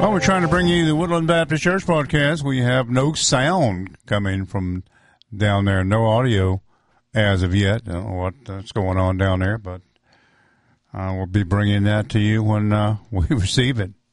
Well, we're trying to bring you the Woodland Baptist Church podcast. We have no sound coming from down there, no audio as of yet. I don't know what's going on down there, but we'll be bringing that to you when we receive it.